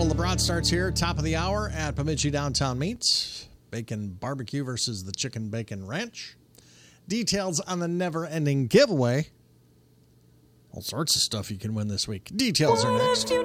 Well, LeBron starts here, top of the hour at Bemidji Downtown Meats. Bacon barbecue versus the chicken bacon ranch. Details on the never-ending giveaway. All sorts of stuff you can win this week. Details are next.